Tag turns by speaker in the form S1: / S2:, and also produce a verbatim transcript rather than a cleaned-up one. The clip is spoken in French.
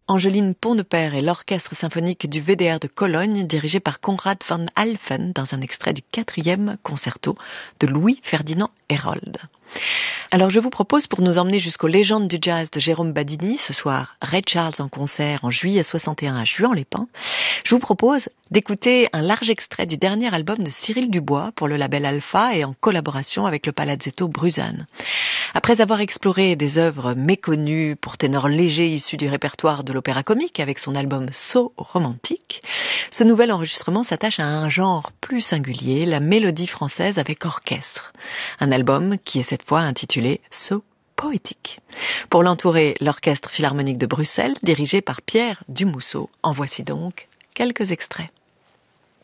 S1: Angeline Pont-de-Père et l'Orchestre symphonique du V D R de Cologne, dirigé par Konrad van Alphen, dans un extrait du quatrième concerto de Louis-Ferdinand Hérold. Alors je vous propose, pour nous emmener jusqu'aux légendes du jazz de Jérôme Badini, ce soir Ray Charles en concert en juillet soixante et un à Juan-les-Pins, je vous propose d'écouter un large extrait du dernier album de Cyril Dubois pour le label Alpha et en collaboration avec le Palazzetto Bruzane. Après avoir exploré des œuvres méconnues pour ténors légers issus du répertoire de l'opéra comique avec son album So romantique, ce nouvel enregistrement s'attache à un genre plus singulier, la mélodie française avec orchestre. Un album qui est cette fois intitulé So poétique. Pour l'entourer, l'Orchestre Philharmonique de Bruxelles, dirigé par Pierre Dumousseau. En voici donc quelques extraits.